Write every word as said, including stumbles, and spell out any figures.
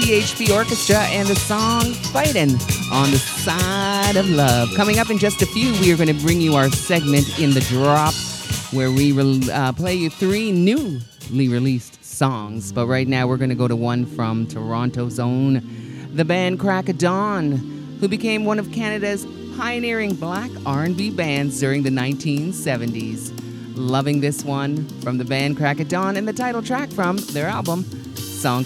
T H P Orchestra and the song Fightin' on the Side of Love. Coming up in just a few, we are going to bring you our segment In the Drop, where we re- uh, play you three newly released songs. But right now, we're going to go to one from Toronto's own, the band Crack of Dawn, who became one of Canada's pioneering black R and B bands during the nineteen seventies. Loving this one from the band Crack of Dawn and the title track from their album,